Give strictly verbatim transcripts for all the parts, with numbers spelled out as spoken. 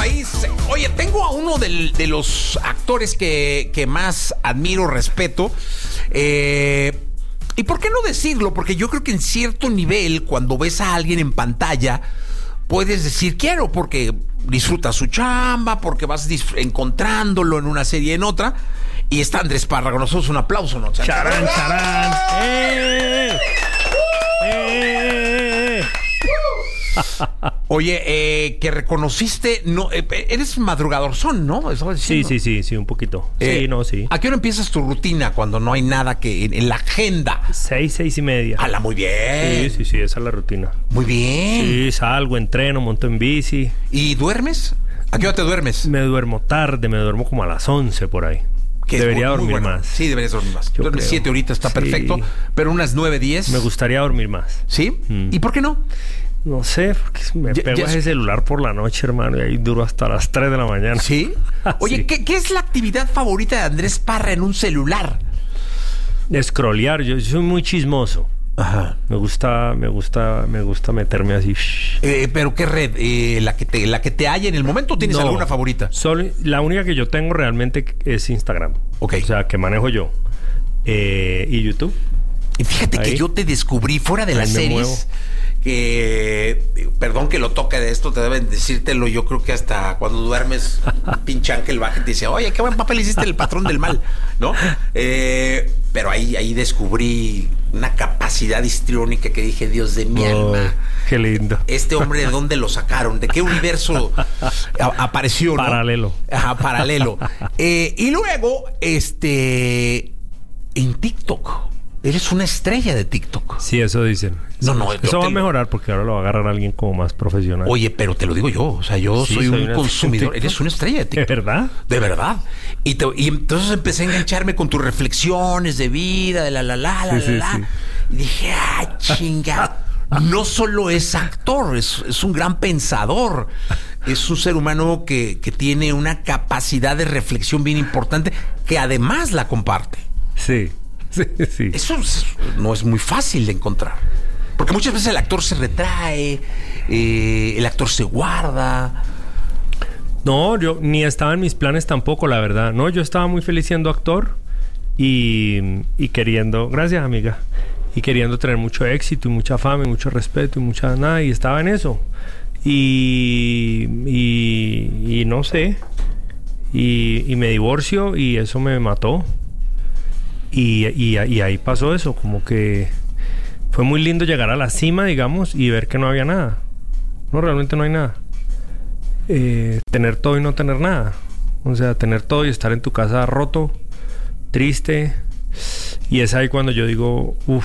país. Oye, tengo a uno del, de los actores que, que más admiro, respeto. Eh, ¿Y por qué no decirlo? Porque yo creo que en cierto nivel, cuando ves a alguien en pantalla, puedes decir quiero, porque disfrutas su chamba, porque vas encontrándolo en una serie en otra. Y está Andrés Parra con nosotros. Un aplauso, ¿no? ¡Charán, charán! ¡Eh! ¡Eh! Oye, eh, que reconociste, no, eh, eres madrugador son, ¿no? ¿Eso sí, sí, sí, sí, un poquito. Eh, sí, no, sí. ¿A qué hora empiezas tu rutina cuando no hay nada que en, en la agenda? Seis, seis y media. ¡Hala, muy bien! Sí, sí, sí, esa es la rutina. Muy bien. Sí, salgo, entreno, monto en bici. ¿Y duermes? ¿A qué hora te duermes? Me duermo tarde, me duermo como a las once por ahí. Debería muy, dormir muy bueno. más. Sí, deberías dormir más. Yo Duermes creo. siete horitas, está Sí. perfecto. Pero unas nueve, diez. Me gustaría dormir más. ¿Sí? Mm. ¿Y por qué no? No sé, porque me Ya- pego ya a es- ese celular por la noche, hermano, y ahí duro hasta las tres de la mañana. ¿Sí? Oye, Sí. ¿qué, ¿qué es la actividad favorita de Andrés Parra en un celular? Scrollear, yo soy muy chismoso. Ajá. Me gusta, me gusta, me gusta meterme así. Eh, ¿Pero qué red? Eh, ¿la que te la que te haya en el momento o tienes No. alguna favorita? Solo, la única que yo tengo realmente es Instagram. Ok. O sea, que manejo yo. Eh, y YouTube. Y fíjate Ahí. que yo te descubrí fuera de Ahí las me series muevo. que, perdón que lo toque de esto, te deben decírtelo, yo creo que hasta cuando duermes, un pinche ángel baja y te dice, oye, qué buen papel hiciste el patrón del mal, ¿no? Eh, pero ahí, ahí descubrí una capacidad histriónica que dije, Dios de mi Oh, alma. qué lindo. Este hombre, ¿de dónde lo sacaron? ¿De qué universo a- apareció? ¿no? Paralelo. Ajá, paralelo. Eh, y luego, este, en TikTok. Eres una estrella de TikTok. Sí, eso dicen. No, no, yo Eso va te- a mejorar porque ahora lo va a agarrar alguien como más profesional. Oye, pero te lo digo yo. O sea, yo Sí, soy, soy un una consumidor. estrella de Eres una estrella de ¿De TikTok. verdad? De verdad. Y, te- y entonces empecé a engancharme con tus reflexiones de vida, de la la la la Sí, sí, la. sí. la. Y dije, ah, chinga. No solo es actor, es, es un gran pensador. Es un ser humano que, que tiene una capacidad de reflexión bien importante, que además la comparte. Sí. Sí, sí. Eso es- no es muy fácil de encontrar. Porque muchas veces el actor se retrae, eh, el actor se guarda. No, yo ni estaba en mis planes tampoco, la verdad. No, yo estaba muy feliz siendo actor y, y queriendo, gracias amiga, y queriendo tener mucho éxito y mucha fama y mucho respeto y mucha nada, y estaba en eso. Y, y, y no sé, y, y me divorcio y eso me mató. Y, y, y ahí pasó eso, como que fue muy lindo llegar a la cima, digamos, y ver que no había nada. No, realmente no hay nada. Eh, tener todo y no tener nada. O sea, tener todo y estar en tu casa roto, triste. Y es ahí cuando yo digo, uff,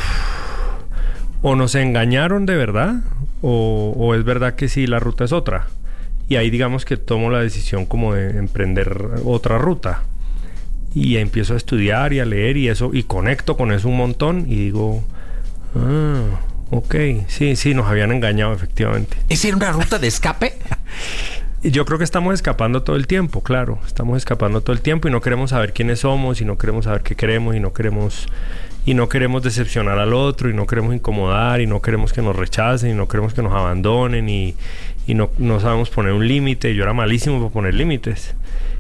o nos engañaron de verdad, o, o es verdad que sí, la ruta es otra. Y ahí digamos que tomo la decisión como de emprender otra ruta. Y empiezo a estudiar y a leer y eso, y conecto con eso un montón y digo, ah, ok, sí, sí, nos habían engañado efectivamente. ¿Esa era una ruta de escape? Y yo creo que estamos escapando todo el tiempo, claro. Estamos escapando todo el tiempo y no queremos saber quiénes somos y no queremos saber qué queremos y no queremos y no queremos decepcionar al otro y no queremos incomodar y no queremos que nos rechacen y no queremos que nos abandonen y, y no, no sabemos poner un límite. Yo era malísimo para poner límites.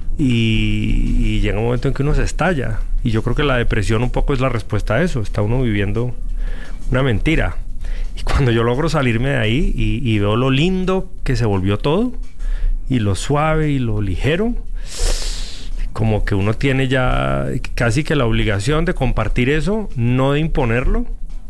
Y, y llega un momento en que uno se estalla. Y yo creo que la depresión un poco es la respuesta a eso. Está uno viviendo una mentira. Y cuando yo logro salirme de ahí y, y veo lo lindo que se volvió todo y lo suave y lo ligero, como que uno tiene ya casi que la obligación de compartir eso, no de imponerlo,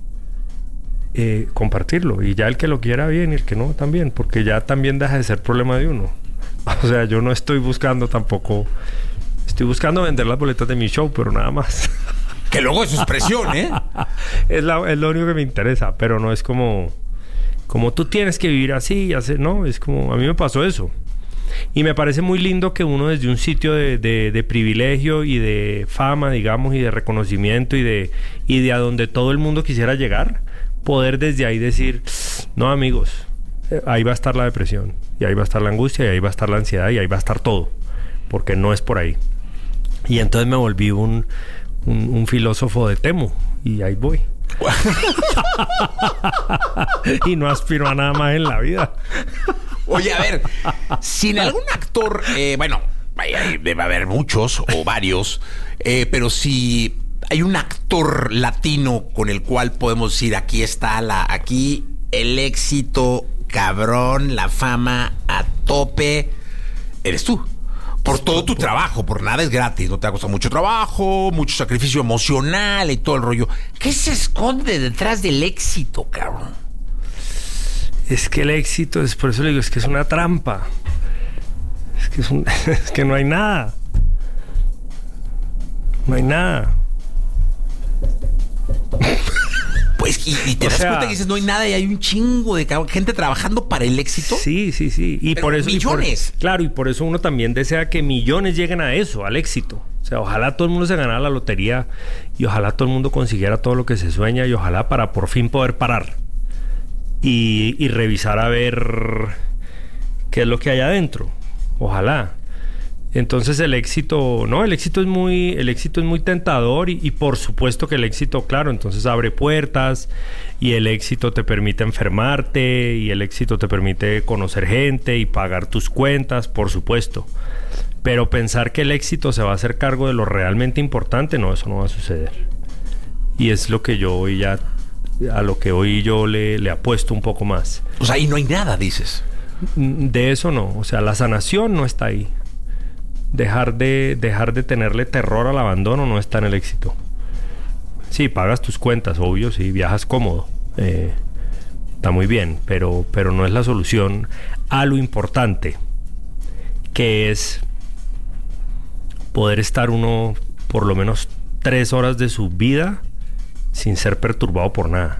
eh, compartirlo. Y ya el que lo quiera bien y el que no también, porque ya también deja de ser problema de uno. O sea, yo no estoy buscando tampoco, estoy buscando vender las boletas de mi show, pero nada más. Que luego es expresión, ¿eh? es, la, es lo único que me interesa, pero no es como, como tú tienes que vivir así y hacer, no, es como, a mí me pasó eso. Y me parece muy lindo que uno desde un sitio de, de, de privilegio y de fama, digamos, y de reconocimiento y de, y de a donde todo el mundo quisiera llegar, poder desde ahí decir, no amigos, eh, ahí va a estar la depresión, y ahí va a estar la angustia, y ahí va a estar la ansiedad, y ahí va a estar todo, porque no es por ahí. Y entonces me volví un, un, un filósofo de Temu, y ahí voy. Y no aspiro a nada más en la vida. Oye, a ver, sin algún actor, eh, bueno, debe haber muchos o varios, eh, pero si hay un actor latino con el cual podemos decir, aquí está la, aquí el éxito cabrón, la fama a tope, eres tú. Por todo tu trabajo, por nada es gratis, no te ha costado mucho trabajo, mucho sacrificio emocional y todo el rollo. ¿Qué se esconde detrás del éxito, cabrón? Es que el éxito, es por eso le digo, es que es una trampa. Es que, es, un, es que no hay nada. No hay nada. Pues, y, y te o das sea, cuenta que dices, no hay nada y hay un chingo de gente trabajando para el éxito. Sí, sí, sí. Y Pero por eso. Millones. Y por, claro, y por eso uno también desea que millones lleguen a eso, al éxito. O sea, ojalá todo el mundo se ganara la lotería y ojalá todo el mundo consiguiera todo lo que se sueña y ojalá para por fin poder parar y, y revisar a ver qué es lo que hay adentro. Ojalá. Entonces el éxito, no, el éxito es muy, el éxito es muy tentador y, y por supuesto que el éxito, claro, entonces abre puertas y el éxito te permite enfermarte y el éxito te permite conocer gente y pagar tus cuentas, por supuesto. Pero pensar que el éxito se va a hacer cargo de lo realmente importante, no, eso no va a suceder. Y es lo que yo hoy ya, a lo que hoy yo le, le apuesto un poco más. O sea, ahí no hay nada, dices. De eso no, o sea, la sanación no está ahí. Dejar de, dejar de tenerle terror al abandono no está en el éxito. Sí, pagas tus cuentas, obvio, sí, viajas cómodo. Eh, está muy bien, pero, pero no es la solución a lo importante, que es poder estar uno por lo menos tres horas de su vida sin ser perturbado por nada.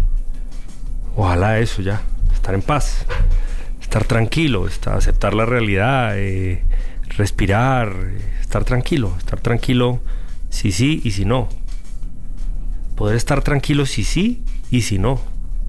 Ojalá eso ya, estar en paz, estar tranquilo, estar, aceptar la realidad, eh, respirar, estar tranquilo, estar tranquilo si sí y si no. Poder estar tranquilo si sí y si no.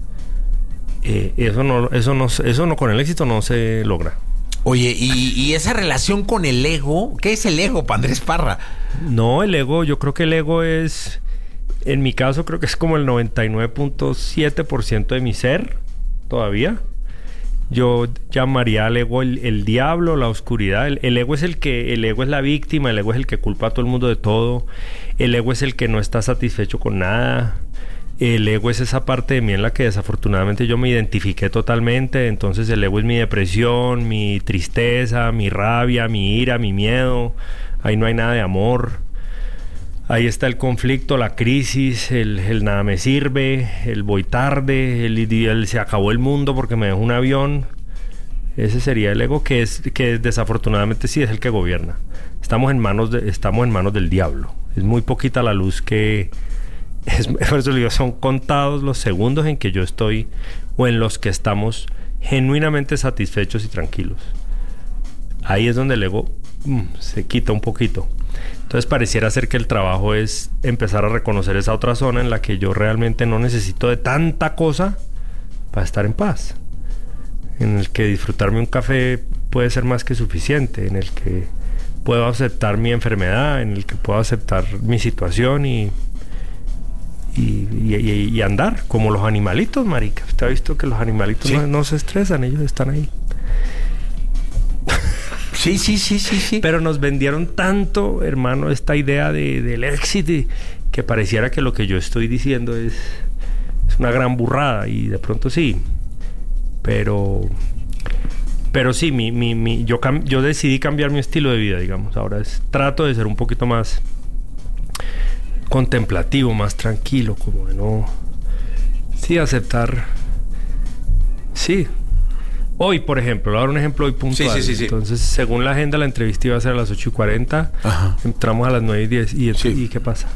Eh, eso no, eso no, eso no con el éxito no se logra. Oye, y, y esa relación con el ego, ¿qué es el ego, Andrés Parra? No, el ego, yo creo que el ego es, en mi caso creo que es como el noventa y nueve punto siete por ciento de mi ser todavía. Yo llamaría al ego el, el diablo, la oscuridad. El, el ego es el que, el ego es la víctima, el ego es el que culpa a todo el mundo de todo. El ego es el que no está satisfecho con nada. El ego es esa parte de mí en la que desafortunadamente yo me identifiqué totalmente. Entonces el ego es mi depresión, mi tristeza, mi rabia, mi ira, mi miedo. Ahí no hay nada de amor. Ahí está el conflicto, la crisis, el, el nada me sirve, el voy tarde, el, el se acabó el mundo porque me dejó un avión. Ese sería el ego que es que desafortunadamente sí es el que gobierna. Estamos en manos de, estamos en manos del diablo. Es muy poquita la luz que es, por eso digo, son contados los segundos en que yo estoy o en los que estamos genuinamente satisfechos y tranquilos. Ahí es donde el ego mm, se quita un poquito. Entonces pareciera ser que el trabajo es empezar a reconocer esa otra zona en la que yo realmente no necesito de tanta cosa para estar en paz. En el que disfrutarme un café puede ser más que suficiente. En el que puedo aceptar mi enfermedad, en el que puedo aceptar mi situación y, y, y, y andar como los animalitos, marica. Usted ha visto que los animalitos ¿sí? no, no se estresan, ellos están ahí. Sí, sí, sí, sí, sí. Pero nos vendieron tanto, hermano, esta idea de, del éxito que pareciera que lo que yo estoy diciendo es, es una gran burrada y de pronto sí. Pero, pero sí, mi, mi, mi, yo, cam, yo decidí cambiar mi estilo de vida, digamos. Ahora es, trato de ser un poquito más contemplativo, más tranquilo, como de no... Sí, aceptar... Sí. Hoy, por ejemplo, le voy a dar un ejemplo hoy puntual. Sí, sí, sí, sí. Entonces, según la agenda, la entrevista iba a ser a las ocho y cuarenta. Ajá. Entramos a las nueve y diez. ¿Y, sí. ¿Y qué pasa?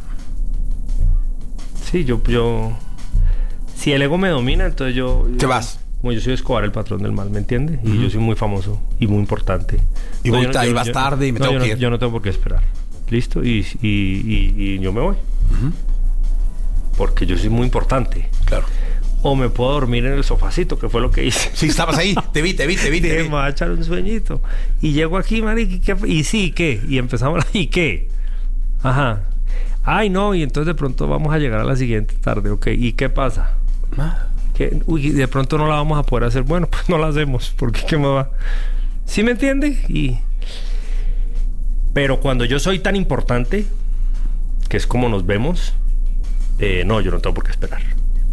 Sí, yo, yo... Si el ego me domina, entonces yo... Te yo, vas. Como yo soy Escobar, el patrón del mal, ¿me entiendes? Y uh-huh. yo soy muy famoso y muy importante. Y, voy, no, y vas yo, tarde y me no, tengo yo que no, ir. Yo no tengo por qué esperar. ¿Listo? Y, y, y, y yo me voy. Uh-huh. Porque yo soy muy importante. Claro. O me puedo dormir en el sofacito, que fue lo que hice. Sí, estabas ahí. Te vi, te vi, te vi. Te vi. Me voy a echar un sueñito. Y llego aquí, marica, y sí, ¿qué? Y empezamos, ¿y qué? Ajá. Ay, no, y entonces de pronto vamos a llegar a la siguiente tarde, ok. ¿Y qué pasa? Ah. que, uy, de pronto no la vamos a poder hacer. Bueno, pues no la hacemos, porque ¿qué me va? ¿Sí me entiende? Y... Pero cuando yo soy tan importante, que es como nos vemos, eh, no, yo no tengo por qué esperar.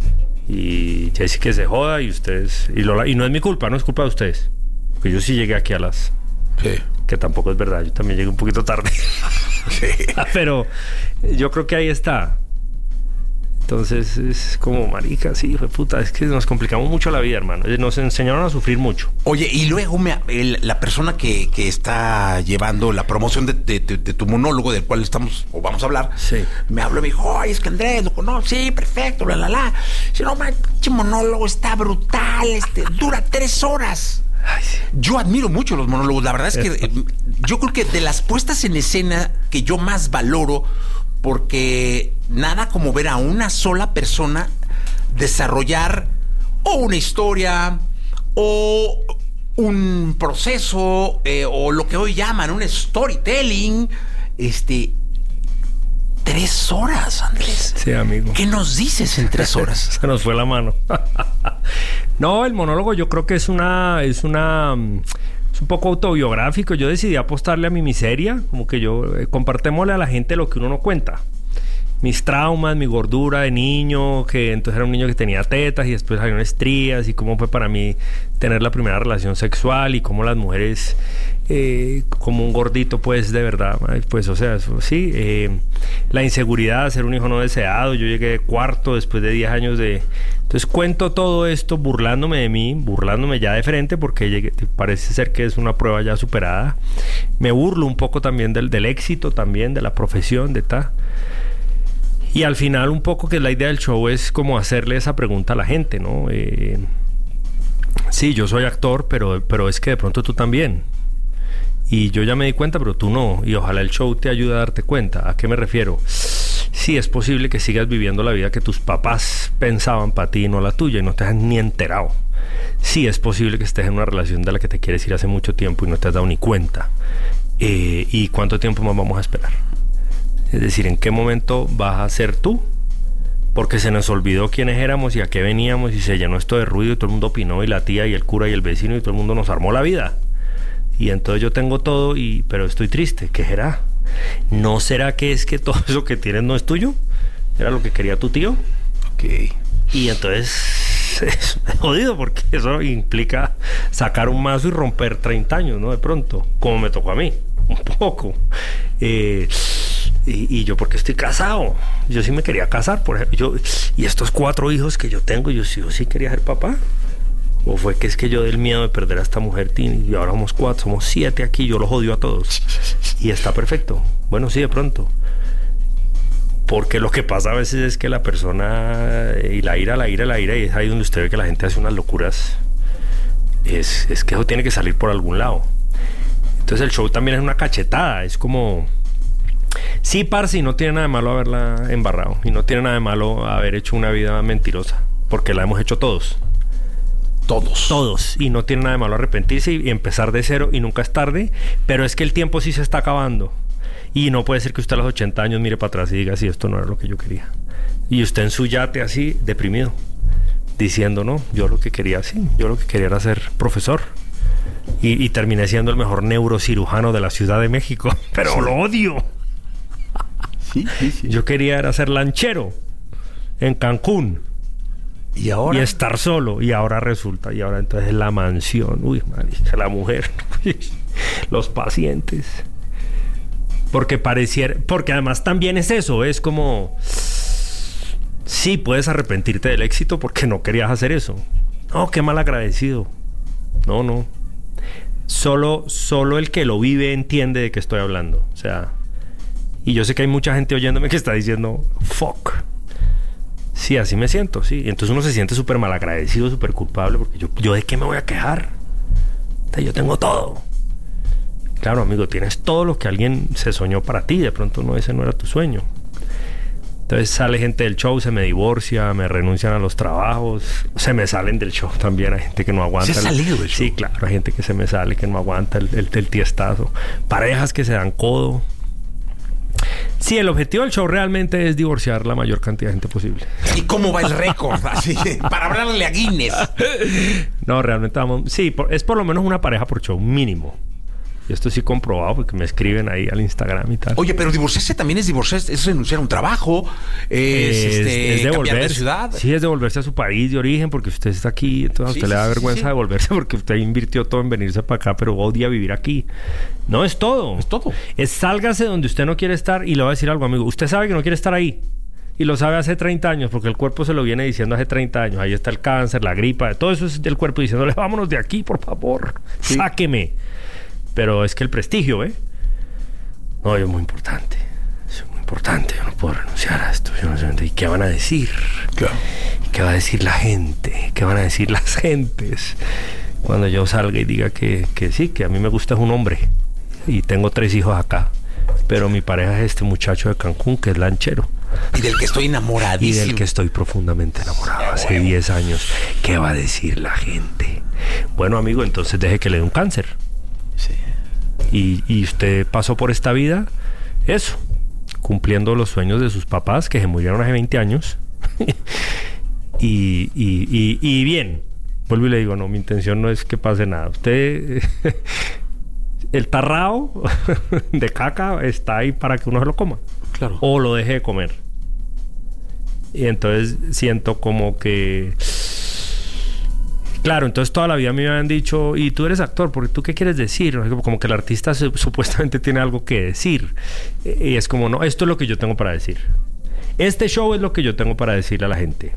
Y Jessy que se joda y ustedes... Y, Lola, y no es mi culpa, no es culpa de ustedes. Porque yo sí llegué aquí a las... Sí. Que tampoco es verdad, yo también llegué un poquito tarde. Sí. Pero yo creo que ahí está. Entonces es como, marica, sí, hijo de puta, es que nos complicamos mucho la vida, hermano. Nos enseñaron a sufrir mucho. Oye, y luego me, el, la persona que, que está llevando la promoción de, de, de, de tu monólogo, del cual estamos o vamos a hablar, sí, me habló y me dijo, ay, es que Andrés, lo conozco, sí, perfecto, la, la, la. Si no, man, pinche monólogo está brutal, este, dura tres horas. Ay, sí. Yo admiro mucho los monólogos. La verdad es que eh, yo creo que de las puestas en escena que yo más valoro, porque nada como ver a una sola persona desarrollar o una historia o un proceso eh, o lo que hoy llaman un storytelling, este, tres horas, Andrés. Sí, amigo. ¿Qué nos dices en tres horas? Se nos fue la mano. No, el monólogo yo creo que es una, es una, es un poco autobiográfico. Yo decidí apostarle a mi miseria, como que yo, eh, compartémosle a la gente lo que uno no cuenta. Mis traumas, mi gordura de niño, que entonces era un niño que tenía tetas y después había unas estrías, y cómo fue para mí tener la primera relación sexual y cómo las mujeres, eh, como un gordito, pues de verdad, pues o sea, eso, sí, eh, la inseguridad de ser un hijo no deseado. Yo llegué de cuarto después de diez años de... Entonces cuento todo esto burlándome de mí, burlándome ya de frente, porque llegué, parece ser que es una prueba ya superada. Me burlo un poco también del, del éxito, también de la profesión, de ta. Y al final un poco que la idea del show es como hacerle esa pregunta a la gente, ¿no? Eh, sí, yo soy actor, pero, pero es que de pronto tú también. Y yo ya me di cuenta, pero tú no. Y ojalá el show te ayude a darte cuenta. ¿A qué me refiero? Sí, es posible que sigas viviendo la vida que tus papás pensaban para ti y no la tuya, y no te has ni enterado. Sí, es posible que estés en una relación de la que te quieres ir hace mucho tiempo y no te has dado ni cuenta. Eh, ¿Y cuánto tiempo más vamos a esperar? Es decir, ¿en qué momento vas a ser tú? Porque se nos olvidó quiénes éramos y a qué veníamos, y se llenó esto de ruido y todo el mundo opinó, y la tía y el cura y el vecino y todo el mundo nos armó la vida. Y entonces yo tengo todo, y pero estoy triste. ¿Qué será? ¿No será que es que todo eso que tienes no es tuyo? ¿Era lo que quería tu tío? Ok. Y entonces es jodido, porque eso implica sacar un mazo y romper treinta años, ¿no? De pronto, como me tocó a mí, un poco. Eh... Y, y yo, porque estoy casado, yo sí me quería casar, por ejemplo, yo, y estos cuatro hijos que yo tengo, yo, yo sí quería ser papá. O fue que es que yo del miedo de perder a esta mujer, y ahora somos cuatro, somos siete aquí, yo los odio a todos. Y está perfecto. Bueno, sí, de pronto. Porque lo que pasa a veces es que la persona, y la ira, la ira, la ira, y es ahí donde usted ve que la gente hace unas locuras. Es, es que eso tiene que salir por algún lado. Entonces el show también es una cachetada, es como... Sí, parce, y no tiene nada de malo haberla embarrado, y no tiene nada de malo haber hecho una vida mentirosa, porque la hemos hecho todos. Todos. Todos. Y no tiene nada de malo arrepentirse y empezar de cero, y nunca es tarde, pero es que el tiempo sí se está acabando. Y no puede ser que usted a los ochenta años mire para atrás y diga, sí, esto no era lo que yo quería. Y usted en su yate así, deprimido, diciendo, no, yo lo que quería, sí, yo lo que quería era ser profesor. Y, y terminé siendo el mejor neurocirujano de la Ciudad de México, pero sí. Lo odio. Sí, sí, sí. Yo quería era ser lanchero en Cancún. Y ahora. Y estar solo. Y ahora resulta. Y ahora entonces la mansión. Uy, marica, la mujer. Los pacientes. Porque pareciera. Porque además también es eso. Es como. Sí, puedes arrepentirte del éxito porque no querías hacer eso. No, qué mal agradecido. No, no. Solo, solo el que lo vive entiende de qué estoy hablando. O sea. Y yo sé que hay mucha gente oyéndome que está diciendo, fuck. Sí, así me siento, sí. Y entonces uno se siente súper malagradecido, súper culpable, porque yo, yo ¿de qué me voy a quejar? Entonces, yo tengo todo. Claro, amigo, tienes todo lo que alguien se soñó para ti. De pronto no, ese no era tu sueño. Entonces sale gente del show, se me divorcia, me renuncian a los trabajos, se me salen del show también. Hay gente que no aguanta. ¿Se ha salido del show? Sí, claro, hay gente que se me sale, que no aguanta el, el, el tiestazo. Parejas que se dan codo. Sí, el objetivo del show realmente es divorciar la mayor cantidad de gente posible. ¿Y cómo va el récord? Así, para hablarle a Guinness. No, realmente vamos... Sí, por, es por lo menos una pareja por show, mínimo. Y esto sí comprobado porque me escriben ahí al Instagram y tal. Oye, pero divorciarse también es divorciarse, es renunciar a un trabajo, es, es, este, es cambiar de devolverse, ciudad. Sí, es devolverse a su país de origen porque usted está aquí, entonces Sí, a usted sí, le da sí, vergüenza sí. devolverse porque usted invirtió todo en venirse para acá, pero odia vivir aquí. No, es todo. Es todo. Es sálgase donde usted no quiere estar y le voy a decir algo, amigo. Usted sabe que no quiere estar ahí. Y lo sabe hace treinta años, porque el cuerpo se lo viene diciendo hace treinta años. Ahí está el cáncer, la gripa, todo eso es del cuerpo diciéndole, vámonos de aquí, por favor. Sí. Sáqueme. Pero es que el prestigio, ¿eh? No, es muy importante. Es muy importante. Yo no puedo renunciar a esto. Yo no sé. ¿Y qué van a decir? Claro. ¿Y qué va a decir la gente? ¿Qué van a decir las gentes? Cuando yo salga y diga que, que sí, que a mí me gusta es un hombre. Y tengo tres hijos acá. Pero mi pareja es este muchacho de Cancún, que es lanchero. Y del que estoy enamoradísimo. Y del que estoy profundamente enamorado hace diez años. ¿Qué va a decir la gente? Bueno, amigo, entonces deje que le dé un cáncer. Sí. Y, y usted pasó por esta vida, eso, cumpliendo los sueños de sus papás que se murieron hace veinte años. y, y, y, y bien, vuelvo y le digo, no, mi intención no es que pase nada. Usted, el tarrao de caca está ahí para que uno se lo coma. Claro. O lo deje de comer. Y entonces siento como que... Claro, entonces toda la vida me habían dicho, y tú eres actor, porque tú qué quieres decir, como que el artista se, supuestamente tiene algo que decir, y es como, no, esto es lo que yo tengo para decir, este show es lo que yo tengo para decirle a la gente.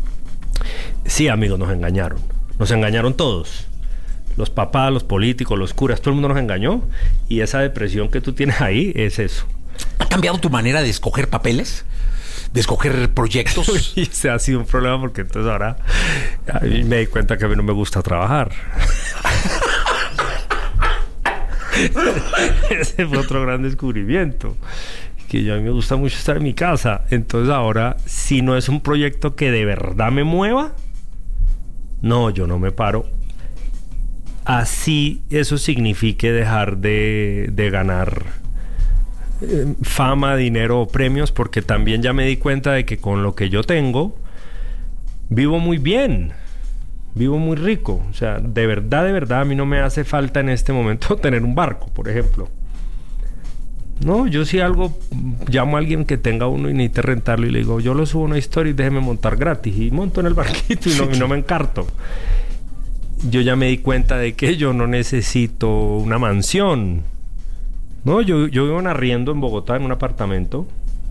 Sí, amigos, nos engañaron, nos engañaron todos, los papás, los políticos, los curas, todo el mundo nos engañó, y esa depresión que tú tienes ahí es eso. ¿Ha cambiado tu manera de escoger papeles? ¿De escoger proyectos? Y ese ha sido un problema porque entonces ahora a mí me di cuenta que a mí no me gusta trabajar. Ese fue otro gran descubrimiento. Que yo, a mí me gusta mucho estar en mi casa. Entonces ahora, si no es un proyecto que de verdad me mueva, no, yo no me paro. Así eso signifique dejar de, de ganar fama, dinero o premios, porque también ya me di cuenta de que con lo que yo tengo vivo muy bien, vivo muy rico. O sea, de verdad, de verdad a mí no me hace falta en este momento tener un barco, por ejemplo. No, yo si algo llamo a alguien que tenga uno y necesite rentarlo y le digo, yo lo subo a una historia y déjeme montar gratis, y monto en el barquito y no, y no me encarto. Yo ya me di cuenta de que yo no necesito una mansión. No, yo, yo vivo en arriendo en Bogotá, en un apartamento.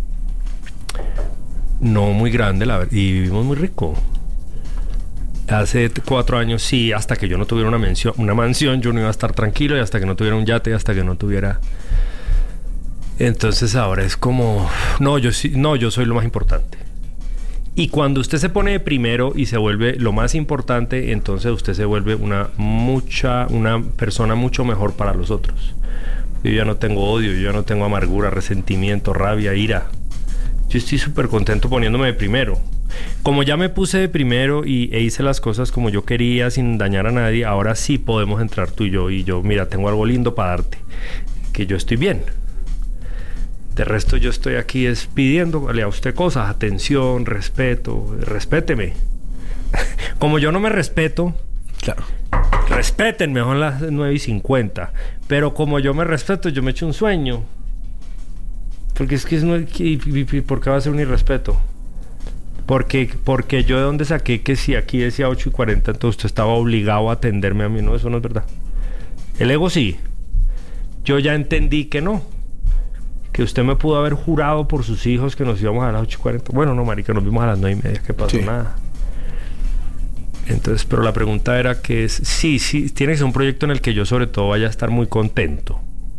No muy grande, la verdad. Y vivimos muy rico. Hace cuatro años, sí, hasta que yo no tuviera una, mención, una mansión, yo no iba a estar tranquilo. Y hasta que no tuviera un yate, y hasta que no tuviera... Entonces ahora es como... No, yo sí, no, yo soy lo más importante. Y cuando usted se pone de primero y se vuelve lo más importante, entonces usted se vuelve una mucha, una persona mucho mejor para los otros. Yo ya no tengo odio, yo ya no tengo amargura, resentimiento, rabia, ira. Yo estoy súper contento poniéndome de primero. Como ya me puse de primero y, e hice las cosas como yo quería, sin dañar a nadie, ahora sí podemos entrar tú y yo. Y yo, mira, tengo algo lindo para darte. Que yo estoy bien. De resto yo estoy aquí es pidiéndole a usted cosas, atención, respeto, respéteme. Como yo no me respeto, claro, respétenme, son las nueve y cincuenta. Pero como yo me respeto, yo me echo un sueño. Porque es que es no, ¿por qué va a ser un irrespeto? Porque, porque yo de dónde saqué que si aquí decía ocho y cuarenta, entonces usted estaba obligado a atenderme a mí. No, eso no es verdad. El ego sí. Yo ya entendí que no. Que usted me pudo haber jurado por sus hijos que nos íbamos a las ocho y cuarenta. Bueno, no, marica, nos vimos a las nueve y media. ¿Qué pasó? Sí. Nada. Entonces, pero la pregunta era que es... Sí, sí, tiene que ser un proyecto en el que yo sobre todo vaya a estar muy contento.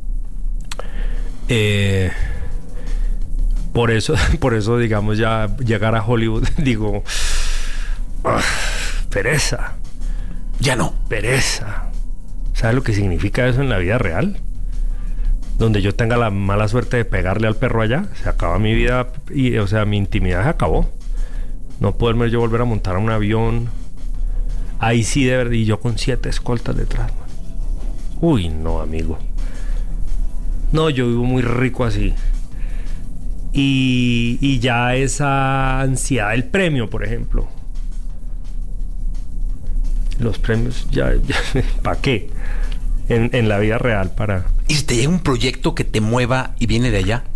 Eh, por eso, por eso, digamos, ya llegar a Hollywood, digo... Uh, pereza. Ya no. Pereza. ¿Sabes lo que significa eso en la vida real? Donde yo tenga la mala suerte de pegarle al perro allá, se acaba mi vida, y, o sea, mi intimidad se acabó. No poderme yo volver a montar a un avión. Ahí sí, de verdad, y yo con siete escoltas detrás, man. Uy, no, amigo. No, yo vivo muy rico así. Y, y ya esa ansiedad del premio, por ejemplo. Los premios, ya, ya ¿para qué? En, en la vida real, para... ¿Y si te llega un proyecto que te mueva y viene de allá?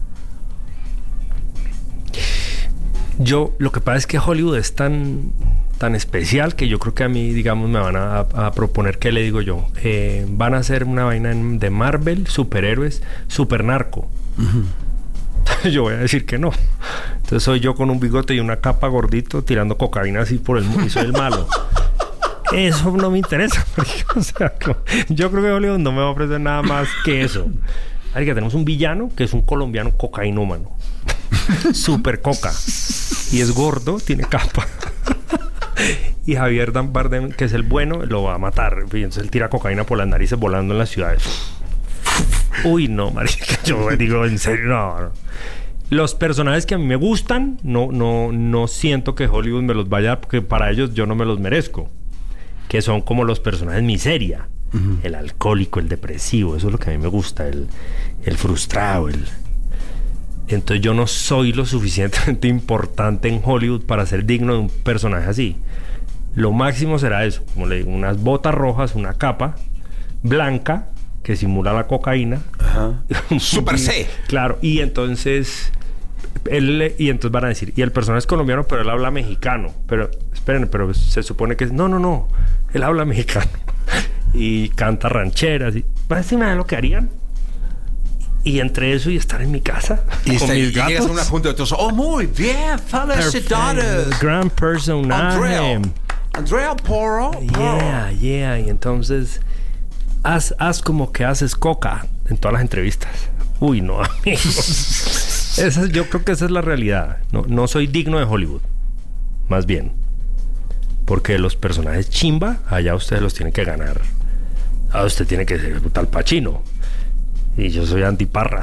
Yo, lo que pasa es que Hollywood es tan, tan especial que yo creo que a mí, digamos, me van a, a proponer, ¿qué le digo yo? Eh, van a hacer una vaina en, de Marvel, superhéroes, super narco. Uh-huh. Yo voy a decir que no. Entonces soy yo con un bigote y una capa gordito tirando cocaína así por el mundo y soy el malo. Eso no me interesa. Porque, o sea, yo creo que Hollywood no me va a ofrecer nada más que eso. Hay que tenemos un villano que es un colombiano cocainómano. Super coca. Y es gordo, tiene capa. Y Javier Bardem, que es el bueno, lo va a matar. Y entonces él tira cocaína por las narices volando en las ciudades. Uy, no, marica. Yo digo, en serio, no, no. Los personajes que a mí me gustan, no, no, no siento que Hollywood me los vaya a dar, porque para ellos yo no me los merezco. Que son como los personajes miseria. Uh-huh. El alcohólico, el depresivo. Eso es lo que a mí me gusta. El, el frustrado, el... Entonces yo no soy lo suficientemente importante en Hollywood para ser digno de un personaje así. Lo máximo será eso, como le digo, unas botas rojas, una capa blanca que simula la cocaína. Ajá. Super C. Claro, y entonces él, y entonces van a decir, y el personaje es colombiano, pero él habla mexicano. Pero esperen, pero se supone que es, no, no, no, él habla mexicano y canta rancheras y ¿parece lo que harían? Y entre eso y estar en mi casa y, con está, mis y gatos. llegas a una junta de todos. Oh, muy bien, felicidades. Gran personaje. Andrea, Andrea Porro. Yeah, yeah. Y entonces haz, haz como que haces coca en todas las entrevistas. Uy, no, amigo. Esa, yo creo que esa es la realidad. No, no soy digno de Hollywood. Más bien. Porque los personajes chimba, allá ustedes los tienen que ganar. Ah, usted tiene que ser tal Pacino. Y yo soy antiparra.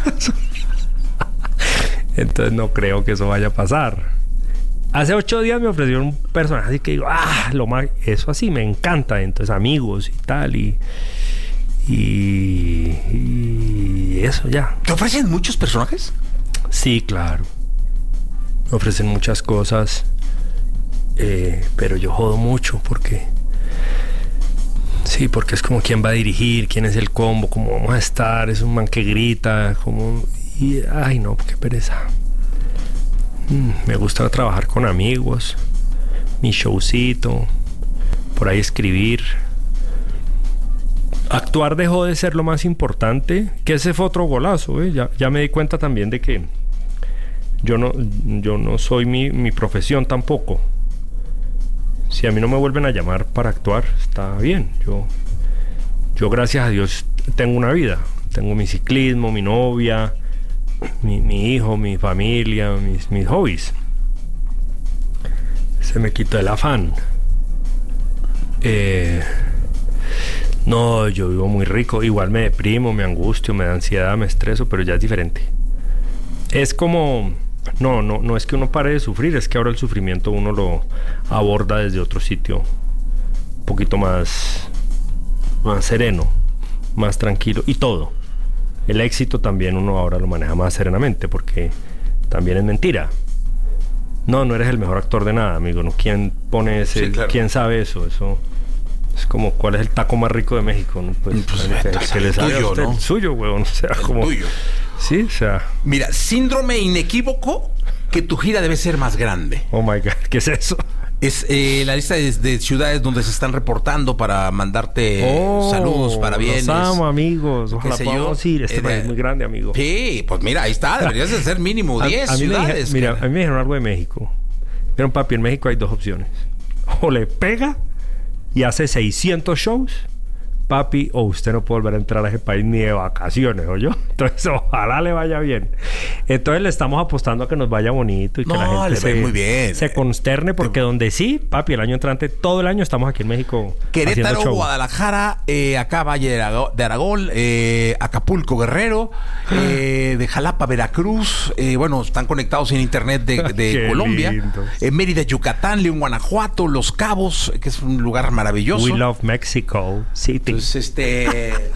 Entonces no creo que eso vaya a pasar. Hace ocho días me ofrecieron un personaje así que digo, ah, lo más, eso así me encanta. Entonces amigos y tal y, y, y eso ya. ¿Te ofrecen muchos personajes? Sí, claro. Me ofrecen muchas cosas. Eh, pero yo jodo mucho porque... Sí, porque es como quién va a dirigir, quién es el combo, cómo vamos a estar, es un man que grita, como... Y, ay, no, qué pereza. Mm, me gusta trabajar con amigos, mi showcito, por ahí escribir. Actuar dejó de ser lo más importante, que ese fue otro golazo, ¿eh? Ya, ya me di cuenta también de que yo no, yo no soy mi, mi profesión tampoco. Si a mí no me vuelven a llamar para actuar, está bien. Yo, yo gracias a Dios, tengo una vida. Tengo mi ciclismo, mi novia, mi, mi hijo, mi familia, mis, mis hobbies. Se me quitó el afán. Eh, no, yo vivo muy rico. Igual me deprimo, me angustio, me da ansiedad, me estreso, pero ya es diferente. Es como... No, no, no es que uno pare de sufrir, es que ahora el sufrimiento uno lo aborda desde otro sitio, un poquito más, más sereno, más tranquilo y todo. El éxito también uno ahora lo maneja más serenamente porque también es mentira. No, no eres el mejor actor de nada, amigo. ¿No? ¿Quién pone ese? Sí, claro. ¿Quién sabe eso? Eso es como ¿cuál es el taco más rico de México? ¿No? Pues, pues se, se le sabe tuyo, a usted, ¿no? El suyo, huevón. O sea, el como tuyo. Sí, o sea... Mira, síndrome inequívoco que tu gira debe ser más grande. Oh, my God. ¿Qué es eso? Es eh, la lista de, de ciudades donde se están reportando para mandarte oh, saludos, parabienes. Los amo, amigos. Ojalá podamos ir. Este eh, país es muy grande, amigo. Sí, pues mira, ahí está. Deberías de ser mínimo diez ciudades. Dije, mira, a mí me dijeron algo de México. Pero, papi, en México hay dos opciones. O le pega y hace seiscientos shows, papi, o usted no puede volver a entrar a ese país ni de vacaciones, ¿o yo? Entonces, ojalá le vaya bien. Entonces, le estamos apostando a que nos vaya bonito y que no, la gente se, muy bien. se consterne, porque te... donde sí, papi, el año entrante, todo el año estamos aquí en México. Querétaro, Guadalajara, eh, acá Valle de Aragón, eh, Acapulco, Guerrero, eh, de Jalapa, Veracruz, eh, bueno, están conectados en internet de, de Colombia, eh, Mérida, Yucatán, León, Guanajuato, Los Cabos, que es un lugar maravilloso. We love Mexico City. Entonces, este...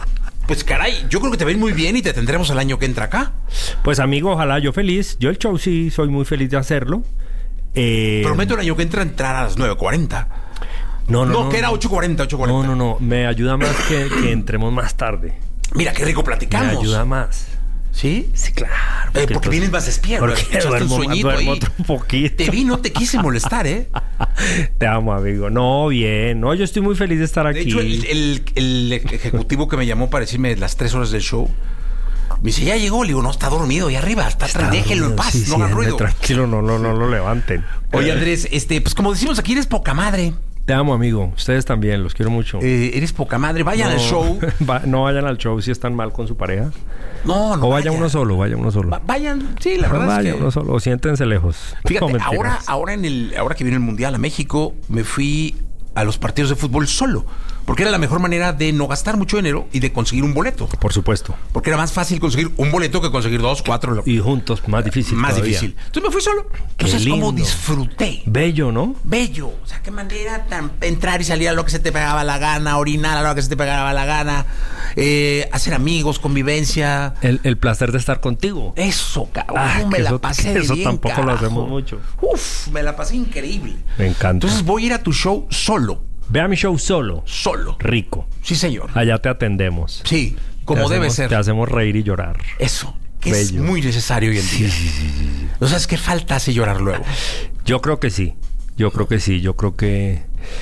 Pues caray, yo creo que te ven muy bien y te tendremos el año que entra acá. Pues amigo, ojalá, yo feliz. Yo el show sí soy muy feliz de hacerlo. Eh... Prometo el año que entra entrar a las nueve cuarenta. No, no, no. No, que era ocho cuarenta, ocho cuarenta. No, no, no. Me ayuda más que, que entremos más tarde. Mira, qué rico platicamos. Me ayuda más. ¿Sí? Sí, claro. Porque, eh, porque vienes más despierto. Porque duermo, un duermo otro poquito. Te vi, no te quise molestar, ¿eh? Te amo, amigo. No, bien. No, yo estoy muy feliz de estar aquí. De hecho, el, el, el ejecutivo que me llamó para decirme las tres horas del show, me dice, ya llegó. Le digo, no, está dormido ahí arriba. Está, está déjenlo en paz, sí, no sí, hagan ruido. Tranquilo, no, no, no lo levanten. Oye, Andrés, este, pues como decimos aquí, eres poca madre. Te amo, amigo. Ustedes también, los quiero mucho. Eh, eres poca madre. Vayan no, al show. Va, no vayan al show si están mal con su pareja. No, no. O vayan vaya. uno solo, vayan uno solo. Va, vayan, sí, la verdad vayan es que... uno solo, o siéntense lejos. Fíjate, no, ahora, ahora, en el, ahora que viene el Mundial a México, me fui a los partidos de fútbol solo. Porque era la mejor manera de no gastar mucho dinero y de conseguir un boleto. Por supuesto. Porque era más fácil conseguir un boleto que conseguir dos, cuatro. Y juntos, más difícil. Más todavía. difícil. Entonces me fui solo. Qué Entonces, lindo. como disfruté. Bello, ¿no? Bello. O sea, qué manera tan entrar y salir a lo que se te pegaba la gana, orinar a lo que se te pegaba la gana, eh, hacer amigos, convivencia. El, el placer de estar contigo. Eso, cabrón. Ah, me la eso, pasé de Eso bien, tampoco carajo. lo hacemos mucho. Uf, me la pasé increíble. Me encanta. Entonces voy a ir a tu show solo. Ve a mi show solo. Solo. Rico. Sí, señor. Allá te atendemos. Sí, como te debe hacemos, ser. Te hacemos reír y llorar. Eso, que Bello. es muy necesario hoy en día. Sí, sí, sí, sí. ¿No sabes qué falta hace llorar luego? Yo creo que sí. Yo creo que sí. Yo creo que...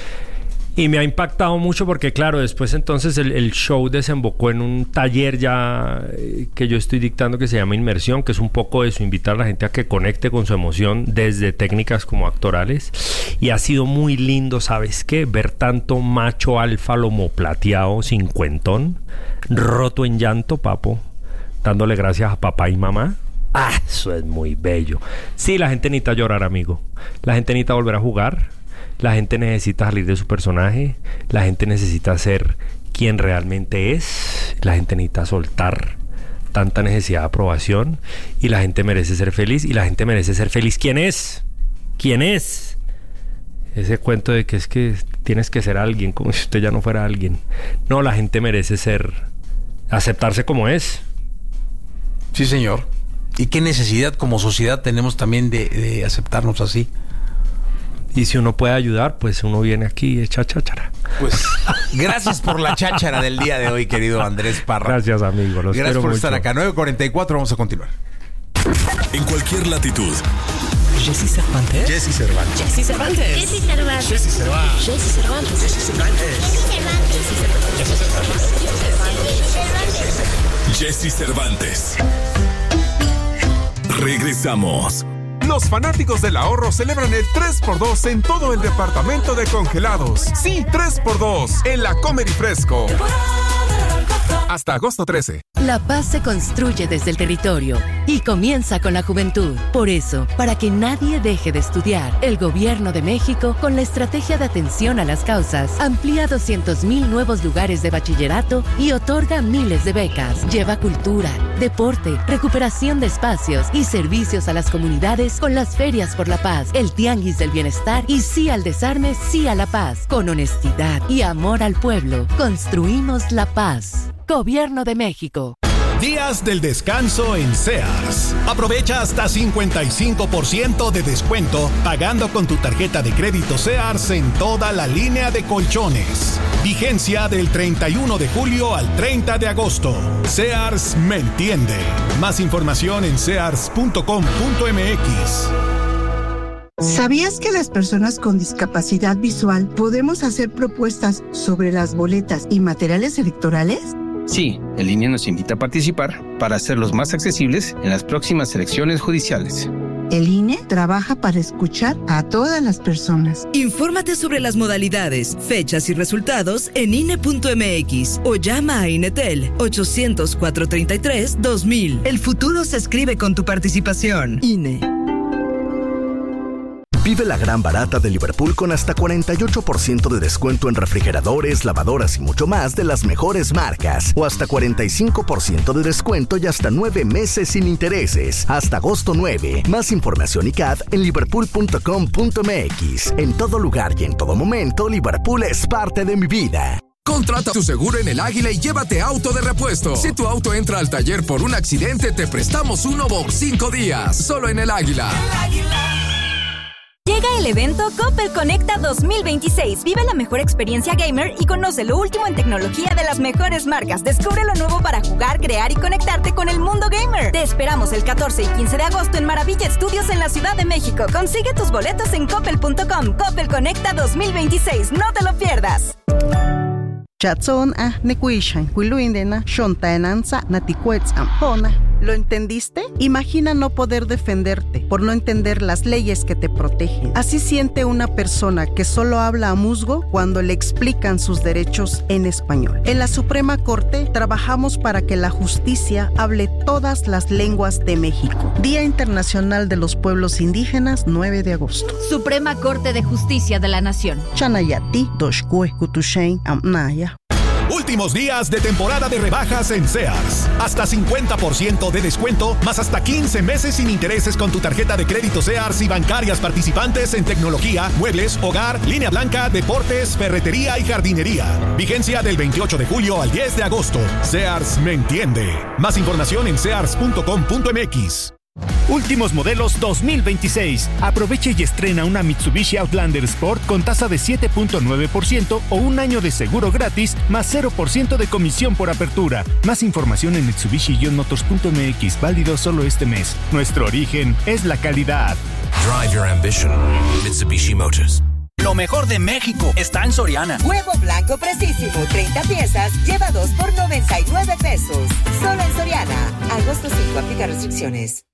Y me ha impactado mucho porque, claro, después entonces el, el show desembocó en un taller ya eh, que yo estoy dictando que se llama Inmersión, que es un poco eso, invitar a la gente a que conecte con su emoción desde técnicas como actorales. Y ha sido muy lindo, ¿sabes qué? Ver tanto macho alfa lomo plateado, cincuentón, roto en llanto, papo, dándole gracias a papá y mamá. Ah, eso es muy bello. Sí, la gente necesita llorar, amigo. La gente necesita volver a jugar. La gente necesita salir de su personaje. La gente necesita ser quien realmente es. La gente necesita soltar tanta necesidad de aprobación. Y la gente merece ser feliz. Y la gente merece ser feliz. ¿Quién es? ¿Quién es? Ese cuento de que es que tienes que ser alguien, como si usted ya no fuera alguien. No, la gente merece ser... aceptarse como es. Sí, señor. ¿Y qué necesidad como sociedad tenemos también de, de aceptarnos así? Y si uno puede ayudar, pues uno viene aquí y echa cháchara. Pues gracias por la cháchara del día de hoy, querido Andrés Parra. Gracias, amigo. Los gracias quiero por mucho. estar acá. nueve cuarenta y cuatro, vamos a continuar. En cualquier latitud. Jessy Cervantes. Jessy Cervantes. Jessy Cervantes. Jessy Cervantes. Jessy Cervantes. Jessy Cervantes. Jessy Cervantes. Jessy Cervantes. Regresamos. Los fanáticos del ahorro celebran el tres por dos en todo el departamento de congelados. Sí, tres por dos en la Comer y Fresco. Hasta agosto trece. La paz se construye desde el territorio y comienza con la juventud. Por eso, para que nadie deje de estudiar, el Gobierno de México, con la estrategia de atención a las causas, amplía doscientos mil nuevos lugares de bachillerato y otorga miles de becas. Lleva cultura, deporte, recuperación de espacios y servicios a las comunidades con las ferias por la paz, el tianguis del bienestar y sí al desarme, sí a la paz. Con honestidad y amor al pueblo, construimos la paz. Gobierno de México. Días del descanso en Sears. Aprovecha hasta cincuenta y cinco por ciento de descuento pagando con tu tarjeta de crédito Sears en toda la línea de colchones. Vigencia del treinta y uno de julio al treinta de agosto. Sears me entiende. Más información en sears punto com punto m x. ¿Sabías que las personas con discapacidad visual podemos hacer propuestas sobre las boletas y materiales electorales? Sí, el I N E nos invita a participar para hacerlos más accesibles en las próximas elecciones judiciales. El I N E trabaja para escuchar a todas las personas. Infórmate sobre las modalidades, fechas y resultados en I N E punto m x o llama a INETEL ochocientos, cuatrocientos treinta y tres, dos mil. El futuro se escribe con tu participación. I N E. Vive la gran barata de Liverpool con hasta cuarenta y ocho por ciento de descuento en refrigeradores, lavadoras y mucho más de las mejores marcas. O hasta cuarenta y cinco por ciento de descuento y hasta nueve meses sin intereses. Hasta agosto nueve. Más información y C A D en liverpool punto com punto m x. En todo lugar y en todo momento, Liverpool es parte de mi vida. Contrata tu seguro en El Águila y llévate auto de repuesto. Si tu auto entra al taller por un accidente, te prestamos uno por cinco días. Solo en El Águila. El Águila. Llega el evento Coppel Conecta dos mil veintiséis. Vive la mejor experiencia gamer y conoce lo último en tecnología de las mejores marcas. Descubre lo nuevo para jugar, crear y conectarte con el mundo gamer. Te esperamos el catorce y quince de agosto en Maravilla Estudios en la Ciudad de México. Consigue tus boletos en coppel punto com. Coppel Conecta dos mil veintiséis. No te lo pierdas. Chatson ah nekuishan kuiluindena shontaenanza naticuetz ampona. ¿Lo entendiste? Imagina no poder defenderte por no entender las leyes que te protegen. Así siente una persona que solo habla a musgo cuando le explican sus derechos en español. En la Suprema Corte trabajamos para que la justicia hable todas las lenguas de México. Día Internacional de los Pueblos Indígenas, nueve de agosto. Suprema Corte de Justicia de la Nación. Chanayati, Doshkue, Kutushain, Amnaya. Últimos días de temporada de rebajas en Sears. Hasta cincuenta por ciento de descuento, más hasta quince meses sin intereses con tu tarjeta de crédito Sears y bancarias participantes en tecnología, muebles, hogar, línea blanca, deportes, ferretería y jardinería. Vigencia del veintiocho de julio al diez de agosto. Sears me entiende. Más información en sears punto com punto m x. Últimos modelos dos mil veintiséis. Aproveche y estrena una Mitsubishi Outlander Sport con tasa de siete punto nueve por ciento o un año de seguro gratis más cero por ciento de comisión por apertura. Más información en mitsubishi motors punto m x. Válido solo este mes. Nuestro origen es la calidad. Drive your ambition. Mitsubishi Motors. Lo mejor de México está en Soriana. Huevo blanco precisísimo, treinta piezas, lleva dos por noventa y nueve pesos. Solo en Soriana. Agosto cinco, aplica restricciones.